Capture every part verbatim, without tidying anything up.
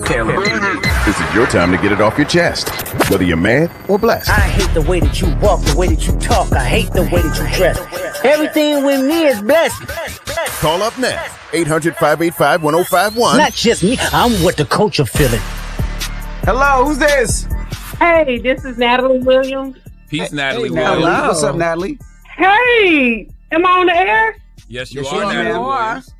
family. This is your time to get it off your chest, whether you're mad or blessed. I hate the way that you walk, the way that you talk. I hate the way that you dress. Everything with me is blessed. Call up now, eight hundred, five eight five, one oh five one. Not just me, I'm what the culture feeling. Hello, who's this? Hey, this is Natalie Williams. Peace, Hey, Natalie. hey, Natalie. Williams. What's up, Natalie? Hey, am I on the air? Yes, you Yes, are, you are, Natalie ma'am. Williams.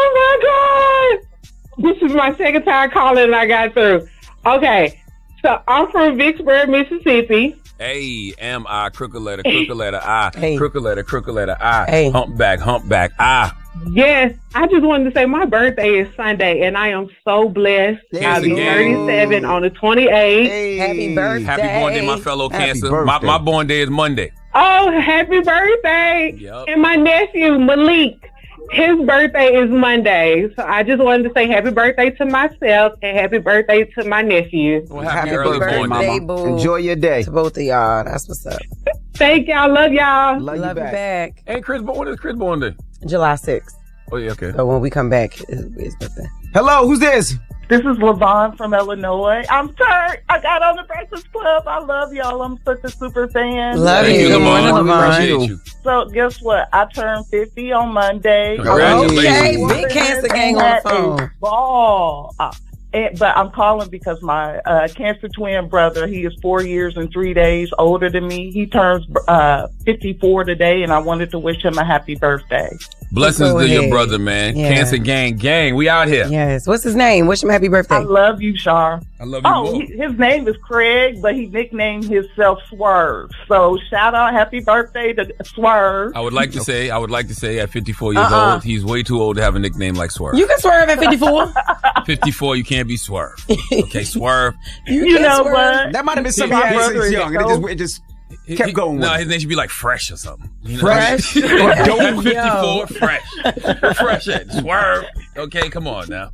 Oh my God. This is my second time calling and I got through. Okay, so I'm from Vicksburg, Mississippi. A M I, crooked letter, crooked letter I, Hey. crooked letter, crooked letter I, Hey. humpback, humpback I. Yes, I just wanted to say my birthday is Sunday and I am so blessed. There I'll be you go. thirty-seven on the twenty-eighth. Hey. Happy birthday. Happy born day, my fellow Happy Cancer. My, birthday. my born day is Monday. Oh, happy birthday. Yep. And my nephew, Malik, his birthday is Monday. So I just wanted to say happy birthday to myself and happy birthday to my nephew. Well, Happy happy early birthday, born mama. day. boo. Enjoy your day. To both of y'all. That's what's up. Thank y'all. Love y'all. Love, Love you you back. back. Hey, Chris, when is Chris born day? July sixth. Oh, yeah, okay. So when we come back, it's his birthday. Hello, who's this? This is LaVon from Illinois. I'm turned. I got on the Breakfast Club. I love y'all. I'm such a super fan. Love Thank you. you, Good morning, Lamar. Lamar. Appreciate you. So guess what? I turned fifty on Monday. Congratulations. Okay, big cancer gang on the Had a phone. Ball. Uh, and- but I'm calling because my uh, cancer twin brother, he is four years and three days older than me. He turns uh, fifty-four today, and I wanted to wish him a happy birthday. Blessings Go to your ahead. brother, man. Yeah. Cancer gang, gang. We out here. Yes. What's his name? Wish him happy I birthday. love you, Shar. I love you Oh, more. he, his name is Craig, but he nicknamed himself Swerve. So shout out, happy birthday to Swerve. I would like to say, I would like to say, at fifty-four years Uh-uh. old, he's way too old to have a nickname like Swerve. You can swerve at fifty-four. fifty-four, you can't be Swerve. Okay, Swerve. You, You can know swerve. what? That might have been something My I had brother since is young. And it so- just, it just He- kept he- going No, with his name should be like Fresh or something. You know? Fresh? At Yo. fifty-four, Fresh. Fresh at Swerve. Okay, come on now.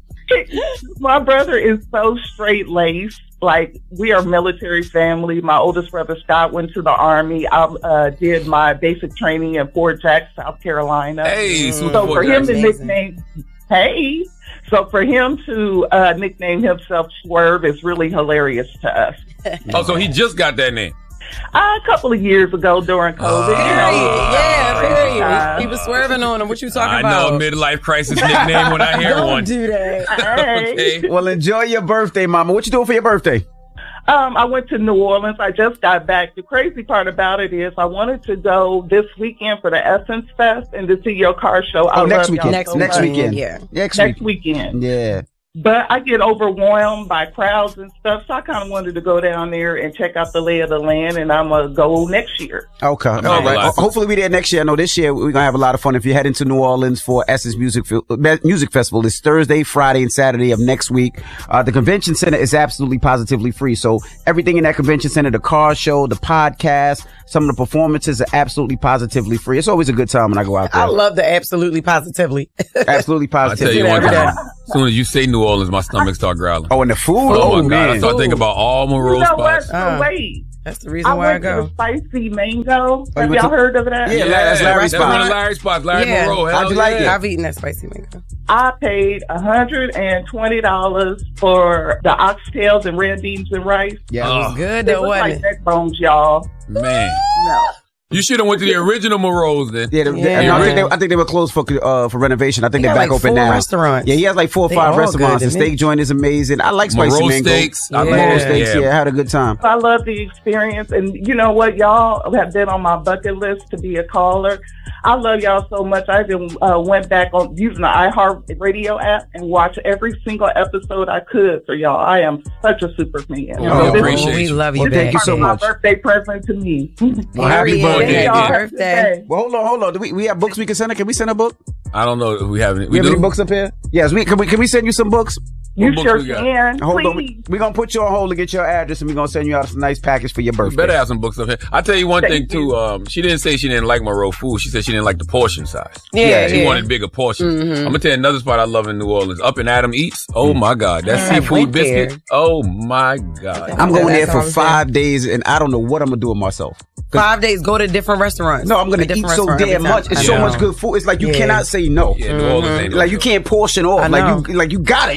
My brother is so straight laced. Like, we are a military family. My oldest brother, Scott, went to the Army. I uh, did my basic training in Fort Jack, South Carolina. Hey, super So for Fort him to Jackson. nickname, hey, so for him to uh, nickname himself Swerve is really hilarious to us. Oh, so he just got that name. Uh, a couple of years ago during COVID. Uh, you know, Period. Yeah, crazy period. time. He was swerving on him. What you talking I about? know a midlife crisis nickname when I hear Don't one. do that. Hey. Okay. Well, enjoy your birthday, mama. What you doing for your birthday? Um, I went to New Orleans. I just got back. The crazy part about it is I wanted to go this weekend for the Essence Fest and to see your car show. I Oh, next love y'all weekend. Next so Next much. weekend. Yeah. Next, Next week. weekend. Yeah. But I get overwhelmed by crowds and stuff, so I kind of wanted to go down there and check out the lay of the land, and I'm going to go next year. Okay. All No, right. relax. Ho- Hopefully we there next year. I know this year we're going to have a lot of fun. If you head into New Orleans for Essence Music Fe- Music Festival, it's Thursday, Friday, and Saturday of next week. Uh, the convention center is absolutely positively free. So everything in that convention center, the car show, the podcast, some of the performances are absolutely positively free. It's always a good time when I go out there. I love the absolutely positively. absolutely I'll tell positively. you one Every thing. As soon as you say New Orleans, my stomach start growling. Oh, and the food? Oh, Oh, my God. I man. start thinking about all my You roll know what? spots. So Uh, wait. That's the reason I why I went to go. the Spicy Mango. Oh, you Have went y'all to- heard of that? Yeah, that's Larry's That's one spot. of Larry's spots. Larry Yeah. Monroe. Hell How'd you like yeah. it? I've eaten that spicy mango. I paid one hundred twenty dollars for the oxtails and red beans and rice. Yeah. Oh, Good They though, look wasn't like it? neck bones, y'all. man. No. You should have went to the original Moreau's then. Yeah, they, Yeah. no, I, think they, I think they were closed for uh, for renovation. I think He they're got back like open four now. restaurants. Yeah, he has like four or They five all restaurants. good, The isn't steak joint is amazing. I like spicy Moreau mango. steaks. I Yeah. love Moreau those steaks. Yeah. I had a good time. I love the experience, and you know what, y'all have been on my bucket list to be a caller. I love y'all so much. I even uh, went back on using the iHeart Radio app and watched every single episode I could for y'all. I am such a super fan. Oh, So we this appreciate is- we you. love you Well, back. thank you so my much. birthday present to me. Well, happy Period. birthday. Y'all Happy have a good birthday. day. Well, hold on, hold on. Do we we have books we can send her? Can we send a book? I don't know if we have any. We, We have do? any books up here? Yes. We can we can we send you some books? You What books sure we got? can. Hold on. Please. We're gonna put you on hold to get your address, and we're gonna send you out a nice package for your We birthday. better have some books up here. I'll tell you one Thank thing, you. too. Um, she didn't say she didn't like Monroe food. She said she didn't like the portion size. Yeah, She yeah. wanted bigger portions. Mhm. I'm going to tell you another spot I love in New Orleans. Up in Adam Eats. Oh, my God. That I seafood went there. biscuit. Oh, my God. I'm going there That's for all I'm five days, and I don't know what I'm gonna do with myself. Five days, go to different restaurants. No, I'm gonna A different eat so restaurant every damn time. much. It's I so know. much good food. It's like you Yeah. cannot say no. Yeah, New Orleans ain't no Like you joke. can't portion off. I Like know. you, like you gotta eat. Yeah,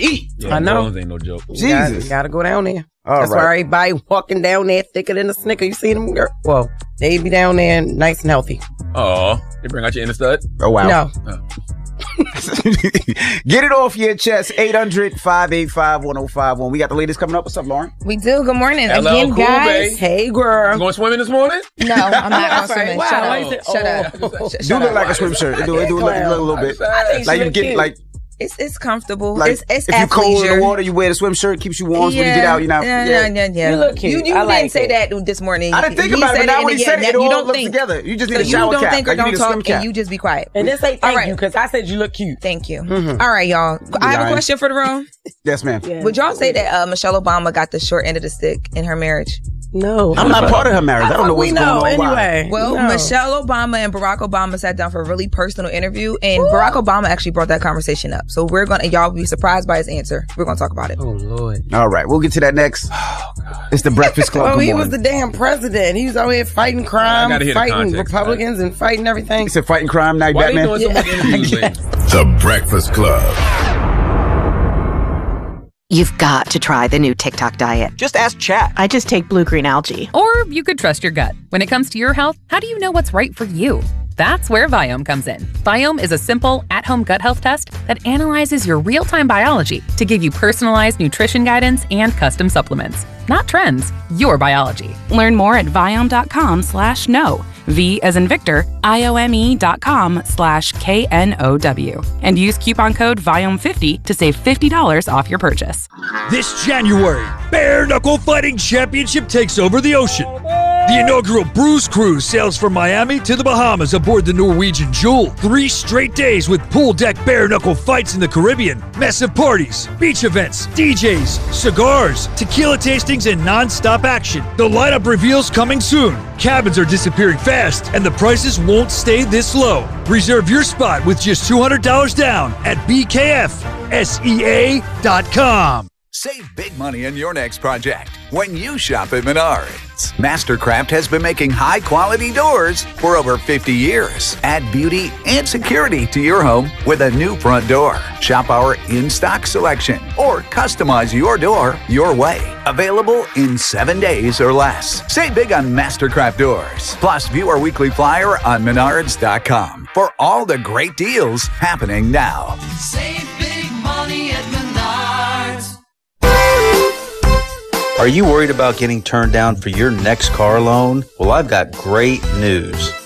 I know. New Orleans ain't no joke. You gotta, Jesus. you gotta go down there. All That's right. why everybody walking down there thicker than a snicker. You see them? Girl? Well, they be down there nice and healthy. Oh, they bring out your inner stud? Oh, wow. No. Oh. Get it off your chest. eight hundred, five eight five, one oh five one. We got the ladies coming up. What's up, Lauren? We do. Good morning. Hello, Again, cool, guys. babe. Hey, girl. You going swimming this morning? No, I'm not going Sorry, swimming. wow, Shut why up. is it- Shut up. oh. Sh- Do shut look up. like a swim shirt. Do it, do it look, look a little bit. I think she Like you look get cute. like It's it's comfortable. like it's it's if you cold in athleisure. the water, you wear the swim shirt, keeps you warm. So when you get out, you know. Yeah, yeah, yeah. yeah. You look cute. You, you I didn't like say it. that this morning. I didn't think You about it, said but now in when the- you said it, yeah, it you all don't looks think. together. You just So need a you shower don't cap. think or Like, you don't need a swim talk, cap. and you just be quiet. And this ain't All thank right. you because I said you look cute. Thank you. Mm-hmm. All right, y'all. I have a Ryan. question for the room. Yes, ma'am. Yeah. Would y'all say that uh, Michelle Obama got the short end of the stick in her marriage? No. I'm not part of her marriage. I don't know we what's going know on. Why? anyway. Well, No. Michelle Obama and Barack Obama sat down for a really personal interview, and Barack Obama actually brought that conversation up. So we're gonna, y'all will be surprised by his answer. We're gonna talk about it. Oh, Lord. All right, we'll get to that next. It's the Breakfast Club. Oh, Good he morning. was the damn president. He was out here fighting I crime, gotta hear the fighting context, Republicans, and fighting everything. He said fighting crime, night Why are they Batman. doing so much interviews lately? The Breakfast Club. You've got to try the new TikTok diet. Just ask Chat. I just take blue green algae. Or you could trust your gut. When it comes to your health, how do you know what's right for you? That's where Viome comes in. Viome is a simple, at-home gut health test that analyzes your real-time biology to give you personalized nutrition guidance and custom supplements. Not trends, your biology. Learn more at Viome.com slash no. V as in Victor, I-O-M-E dot com slash K N O W. And use coupon code Viome fifty to save fifty dollars off your purchase. This January, Bare Knuckle Fighting Championship takes over the ocean. The inaugural Bruise Cruise sails from Miami to the Bahamas aboard the Norwegian Jewel. Three straight days with pool deck bare knuckle fights in the Caribbean, massive parties, beach events, D Js, cigars, tequila tastings, and non-stop action. The lineup reveals coming soon. Cabins are disappearing fast, and the prices won't stay this low. Reserve your spot with just two hundred dollars down at B K F S E A dot com. Save big money on your next project when you shop at Menards. Mastercraft has been making high-quality doors for over fifty years. Add beauty and security to your home with a new front door. Shop our in-stock selection or customize your door your way. Available in seven days or less. Save big on Mastercraft doors. Plus, view our weekly flyer on menards dot com for all the great deals happening now. Save big money at Menards. Are you worried about getting turned down for your next car loan? Well, I've got great news.